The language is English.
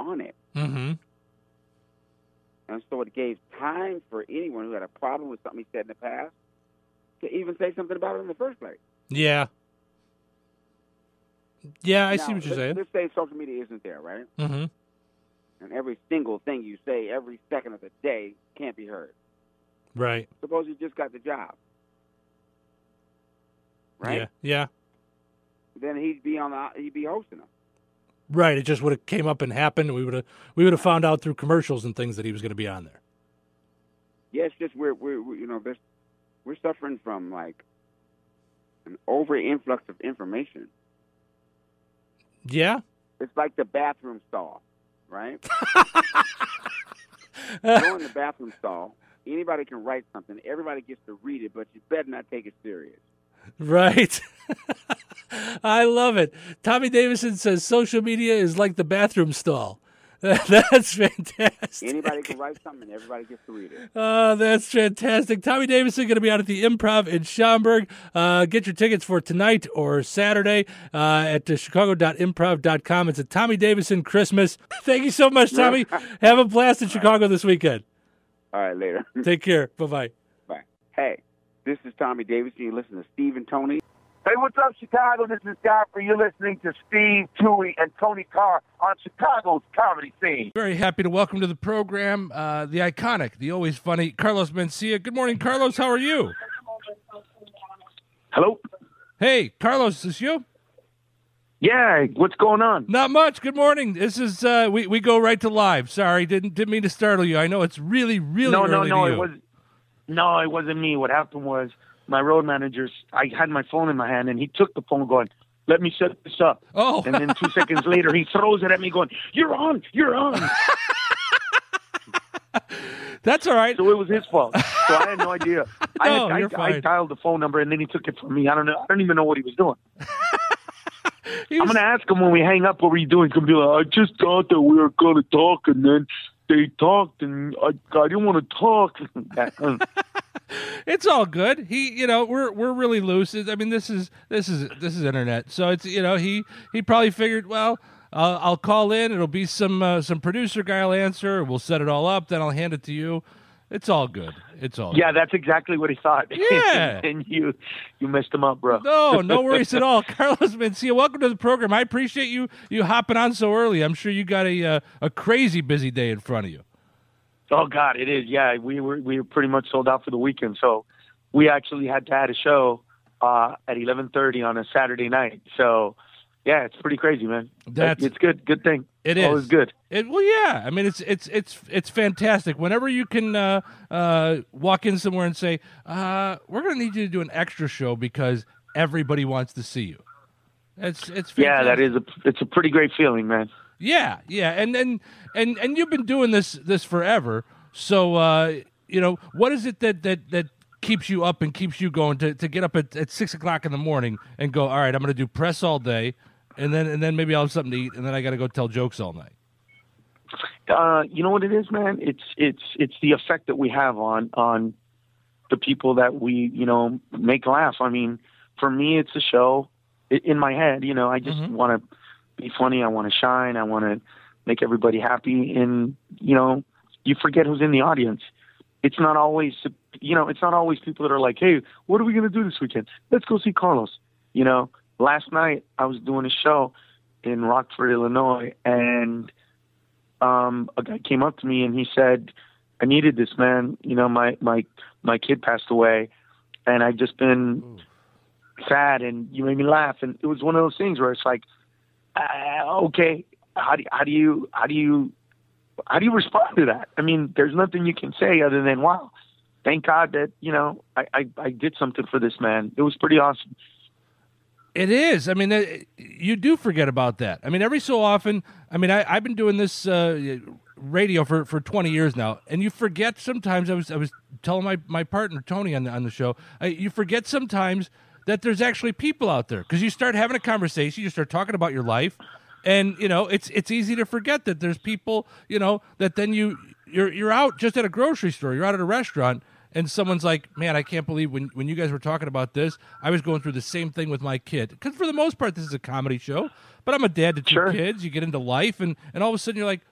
on it. Mm-hmm. And so it gave time for anyone who had a problem with something he said in the past to even say something about it in the first place. Yeah. Yeah, I now, see what you're saying. Let's say social media isn't there, right? Mm-hmm. And every single thing you say every second of the day can't be heard. Right. Suppose you just got the job, right? Yeah. Then he'd be hosting them. Right. It just would have came up and happened. We would have found out through commercials and things that he was going to be on there. Yeah, it's just we're suffering from like an over influx of information. Yeah. It's like the bathroom stall, right? Go in the bathroom stall. Anybody can write something. Everybody gets to read it, but you better not take it serious. Right. I love it. Tommy Davidson says social media is like the bathroom stall. That's fantastic. Anybody can write something and everybody gets to read it. That's fantastic. Tommy Davidson going to be out at the Improv in Schaumburg. Get your tickets for tonight or Saturday at chicago.improv.com. It's a Tommy Davidson Christmas. Thank you so much, Tommy. Have a blast in Chicago this weekend. All right, later. Take care. Bye-bye. Bye. Hey, this is Tommy Davidson. You listen to Steve and Tony. Hey, what's up, Chicago? This is Godfrey. You're listening to Steve, Tui, and Tony Carr on Chicago's comedy scene. Very happy to welcome to the program the iconic, the always funny Carlos Mencia. Good morning, Carlos. How are you? Hello? Hey, Carlos, is this you? Yeah, what's going on? Not much. Good morning. This is we go right to live. Sorry, didn't mean to startle you. I know it's really early to you. It wasn't me. What happened was my road manager, I had my phone in my hand, and he took the phone going, let me set this up. Oh. And then 2 seconds later, he throws it at me going, you're on. That's all right. So it was his fault. So I had no idea. I I dialed the phone number, and then he took it from me. I don't know. I don't even know what he was doing. I'm going to ask him when we hang up, what were you doing? He's going to be like, I just thought that we were going to talk, and then they talked, and I didn't want to talk. It's all good. We're really loose. I mean, this is internet, so it's he probably figured, well, I'll call in. It'll be some producer guy will answer. We'll set it all up. Then I'll hand it to you. It's all good. Yeah, that's exactly what he thought. Yeah. And you messed him up, bro. No worries at all. Carlos Mencia, welcome to the program. I appreciate you hopping on so early. I'm sure you got a crazy busy day in front of you. Oh God, it is. Yeah, we were pretty much sold out for the weekend, so we actually had to add a show at 11:30 on a Saturday night. So yeah, it's pretty crazy, man. It's good. Good thing. It is. Always good. Well, yeah. I mean, it's fantastic. Whenever you can walk in somewhere and say, "We're going to need you to do an extra show because everybody wants to see you." It's fantastic. Yeah, it's a pretty great feeling, man. Yeah, and you've been doing this forever. So what is it that keeps you up and keeps you going to get up at 6 o'clock in the morning and go, all right, I'm going to do press all day, and then maybe I'll have something to eat, and then I got to go tell jokes all night. You know what it is, man? It's the effect that we have on the people that we make laugh. I mean, for me, it's a show in my head. I just want to be funny. I want to shine. I want to make everybody happy. And, you forget who's in the audience. It's not always, people that are like, hey, what are we going to do this weekend? Let's go see Carlos. Last night I was doing a show in Rockford, Illinois, and a guy came up to me and he said, I needed this, man. My kid passed away, and I've just been sad, and you made me laugh. And it was one of those things where it's like, okay, how do you respond to that? I mean, there's nothing you can say other than, wow, thank God that, I did something for this man. It was pretty awesome. It is. I mean, you do forget about that. I mean, every so often, I've been doing this radio for 20 years now, and you forget sometimes. I was telling my partner, Tony, on the show, you forget sometimes that there's actually people out there, because you start having a conversation, you start talking about your life, and it's easy to forget that there's people, that then you're out just at a grocery store, you're out at a restaurant, and someone's like, man, I can't believe when you guys were talking about this, I was going through the same thing with my kid. Because for the most part, this is a comedy show, but I'm a dad to two kids. You get into life, and all of a sudden you're like,